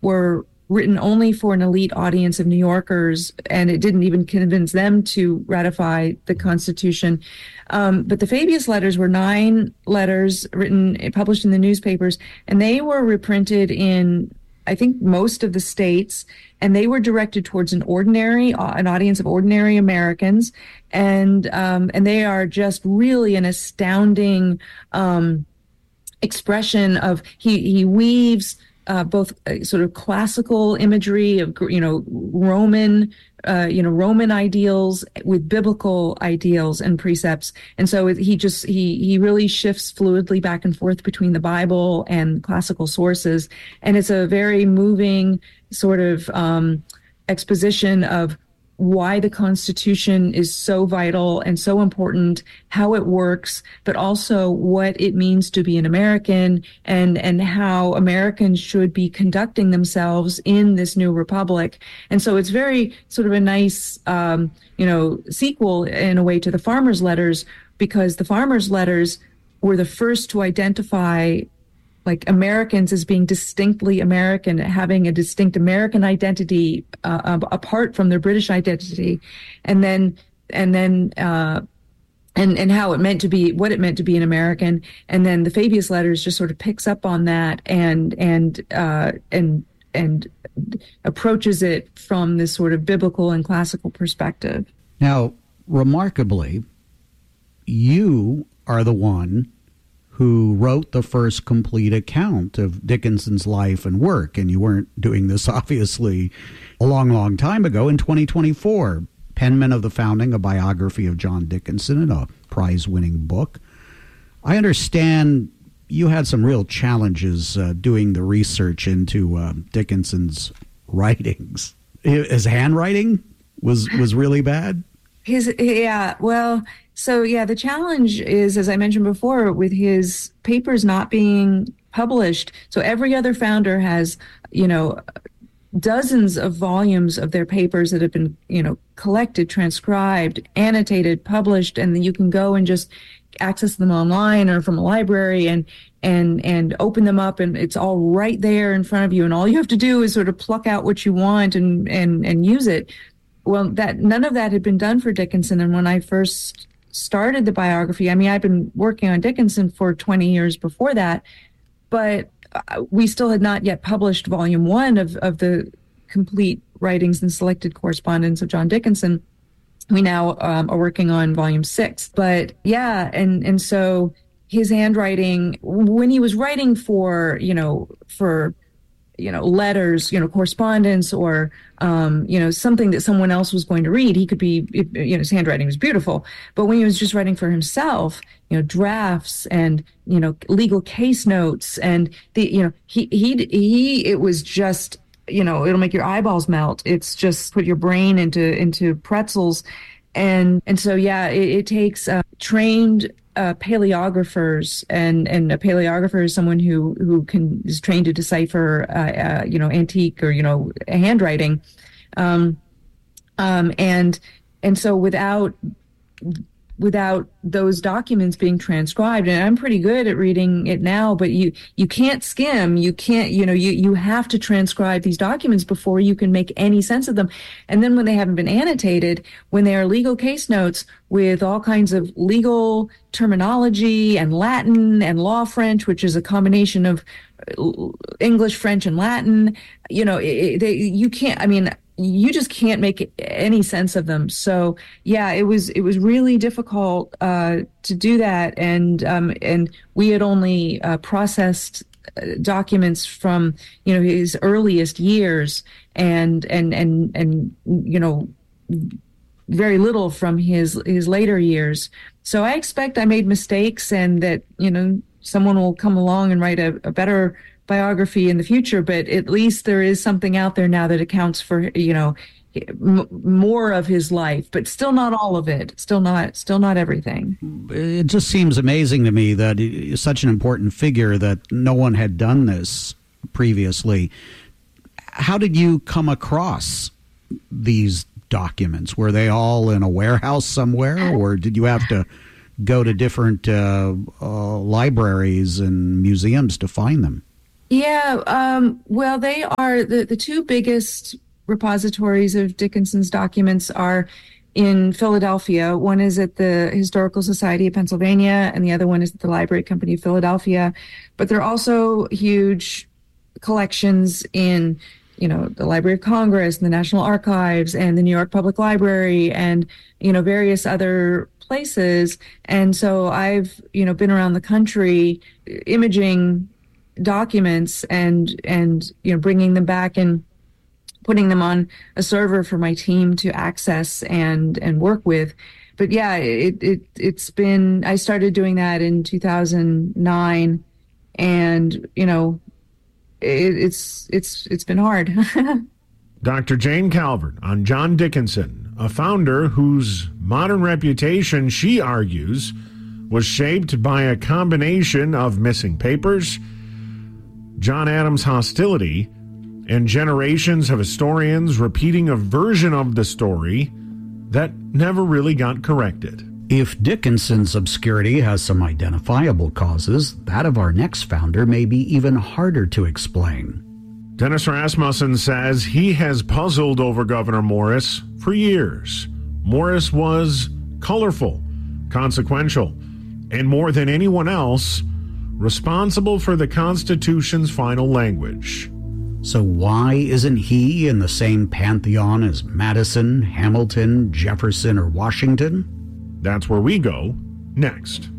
were written only for an elite audience of New Yorkers, and it didn't even convince them to ratify the Constitution. But the Fabius letters were 9 letters published in the newspapers, and they were reprinted in, I think, most of the states, and they were directed towards an audience of ordinary Americans, and they are just really an astounding expression of he weaves both sort of classical imagery of Roman ideals with biblical ideals and precepts, and so he really shifts fluidly back and forth between the Bible and classical sources, and it's a very moving sort of exposition of why the Constitution is so vital and so important, how it works, but also what it means to be an American, and how Americans should be conducting themselves in this new republic. And so it's very sort of a nice, sequel in a way to the Farmers' Letters, because the Farmers' Letters were the first to identify like Americans as being distinctly American, having a distinct American identity apart from their British identity, and how it meant to be, what it meant to be an American. And then the Fabius letters just sort of picks up on that and approaches it from this sort of biblical and classical perspective. Now, remarkably, you are the one who wrote the first complete account of Dickinson's life and work. And you weren't doing this, obviously, a long, long time ago. In 2024, Penman of the Founding, a biography of John Dickinson, and a prize-winning book. I understand you had some real challenges doing the research into Dickinson's writings. His handwriting was really bad? The challenge is, as I mentioned before, with his papers not being published. So every other founder has, dozens of volumes of their papers that have been, collected, transcribed, annotated, published, and then you can go and just access them online or from a library and open them up, and it's all right there in front of you. And all you have to do is sort of pluck out what you want and use it. Well, none of that had been done for Dickinson. And when I first started the biography, I'd been working on Dickinson for 20 years before that, but we still had not yet published volume 1 of the complete writings and selected correspondence of John Dickinson. We now are working on volume 6. But yeah, and so his handwriting, when he was writing for letters, correspondence, or, something that someone else was going to read, he could be, his handwriting was beautiful. But when he was just writing for himself, drafts and, legal case notes, and it was just, it'll make your eyeballs melt. It's just put your brain into pretzels. And so, yeah, it takes trained paleographers, and a paleographer is someone who is trained to decipher antique or handwriting, and so without those documents being transcribed, and I'm pretty good at reading it now, but you can't skim, you can't, you have to transcribe these documents before you can make any sense of them. And then when they haven't been annotated, when they are legal case notes with all kinds of legal terminology and Latin and law French, which is a combination of English, French, and Latin, you can't, you just can't make any sense of them. So yeah, it was really difficult to do that, and we had only processed documents from his earliest years, and very little from his later years. So I expect I made mistakes, and that someone will come along and write a better biography in the future, but at least there is something out there now that accounts for more of his life, but still not all of it, still not everything. It just seems amazing to me that he's such an important figure that no one had done this previously. How did you come across these documents? Were they all in a warehouse somewhere, or did you have to go to different libraries and museums to find them? Yeah, well, they are the two biggest repositories of Dickinson's documents are in Philadelphia. One is at the Historical Society of Pennsylvania, and the other one is at the Library Company of Philadelphia. But they're also huge collections in, the Library of Congress and the National Archives and the New York Public Library and, various other places. And so I've, been around the country imaging documents and bringing them back and putting them on a server for my team to access and work with. But yeah, it's been, I started doing that in 2009, and it's been hard. Dr. Jane Calvert on John Dickinson, a founder whose modern reputation, she argues, was shaped by a combination of missing papers, John Adams' hostility, and generations of historians repeating a version of the story that never really got corrected. If Dickinson's obscurity has some identifiable causes, that of our next founder may be even harder to explain. Dennis Rasmussen says he has puzzled over Gouverneur Morris for years. Morris was colorful, consequential, and more than anyone else, responsible for the Constitution's final language. So why isn't he in the same pantheon as Madison, Hamilton, Jefferson, or Washington? That's where we go next.